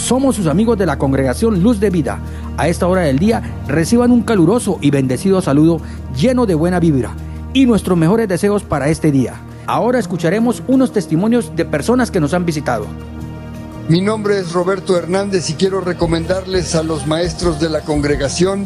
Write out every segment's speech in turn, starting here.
Somos sus amigos de la Congregación Luz de Vida. A esta hora del día reciban un caluroso y bendecido saludo lleno de buena vibra y nuestros mejores deseos para este día. Ahora escucharemos unos testimonios de personas que nos han visitado. Mi nombre es Roberto Hernández y quiero recomendarles a los maestros de la congregación.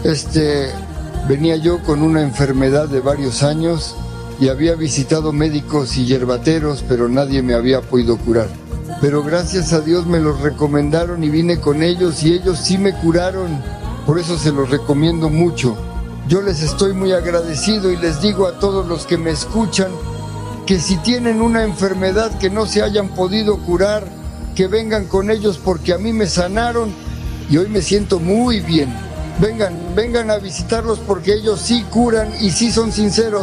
Venía yo con una enfermedad de varios años y había visitado médicos y yerbateros, pero nadie me había podido curar. Pero gracias a Dios me los recomendaron y vine con ellos y ellos sí me curaron. Por eso se los recomiendo mucho. Yo les estoy muy agradecido y les digo a todos los que me escuchan que si tienen una enfermedad que no se hayan podido curar, que vengan con ellos porque a mí me sanaron y hoy me siento muy bien. Vengan a visitarlos porque ellos sí curan y sí son sinceros.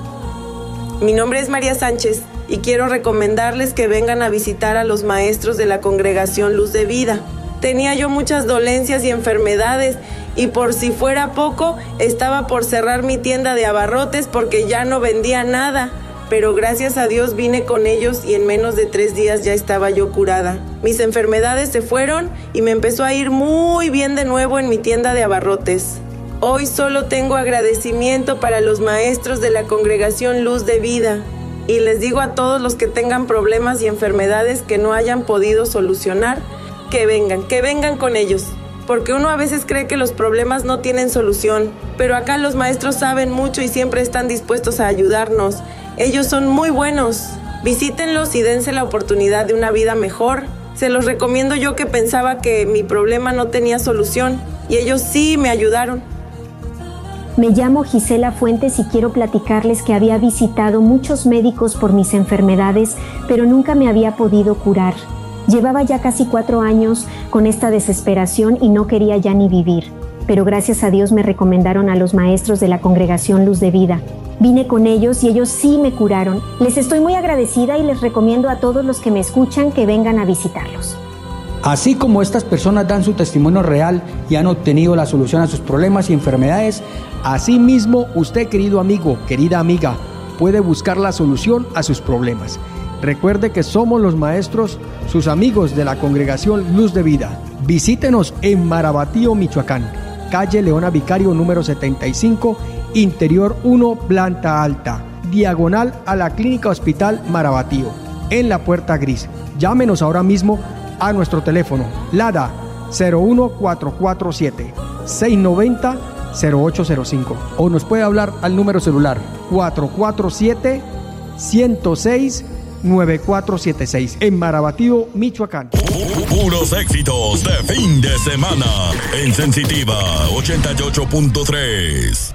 Mi nombre es María Sánchez y quiero recomendarles que vengan a visitar a los maestros de la Congregación Luz de Vida. Tenía yo muchas dolencias y enfermedades y por si fuera poco, estaba por cerrar mi tienda de abarrotes porque ya no vendía nada. Pero gracias a Dios vine con ellos y en menos de 3 días ya estaba yo curada. Mis enfermedades se fueron y me empezó a ir muy bien de nuevo en mi tienda de abarrotes. Hoy solo tengo agradecimiento para los maestros de la Congregación Luz de Vida. Y les digo a todos los que tengan problemas y enfermedades que no hayan podido solucionar, que vengan con ellos. Porque uno a veces cree que los problemas no tienen solución, pero acá los maestros saben mucho y siempre están dispuestos a ayudarnos. Ellos son muy buenos. Visítenlos y dense la oportunidad de una vida mejor. Se los recomiendo yo que pensaba que mi problema no tenía solución y ellos sí me ayudaron. Me llamo Gisela Fuentes y quiero platicarles que había visitado muchos médicos por mis enfermedades, pero nunca me había podido curar. Llevaba ya casi 4 años con esta desesperación y no quería ya ni vivir. Pero gracias a Dios me recomendaron a los maestros de la Congregación Luz de Vida. Vine con ellos y ellos sí me curaron. Les estoy muy agradecida y les recomiendo a todos los que me escuchan que vengan a visitarlos. Así como estas personas dan su testimonio real y han obtenido la solución a sus problemas y enfermedades, asimismo usted, querido amigo, querida amiga, puede buscar la solución a sus problemas. Recuerde que somos los maestros, sus amigos de la Congregación Luz de Vida. Visítenos en Marabatío, Michoacán, calle Leona Vicario número 75, Interior 1, planta alta, diagonal a la Clínica Hospital Marabatío, en la Puerta Gris. Llámenos ahora mismo a nuestro teléfono, LADA 01447 690 0805, o nos puede hablar al número celular 447 106 9476 en Marabatío, Michoacán. Puros éxitos de fin de semana en Sensitiva 88.3.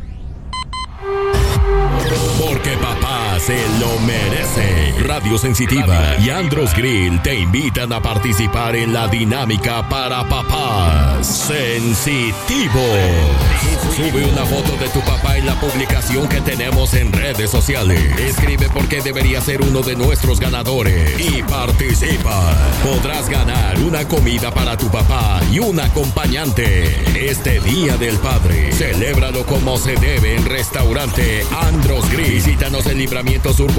Porque papá se lo merece. Radio Sensitiva y Andros Grill te invitan a participar en la dinámica para papás. Sensitivo. Sube una foto de tu papá en la publicación que tenemos en redes sociales. Escribe por qué debería ser uno de nuestros ganadores y participa. Podrás ganar una comida para tu papá y un acompañante. Este Día del Padre, celébralo como se debe en Restaurante Andros Grill. Visítanos en Libramiento Sur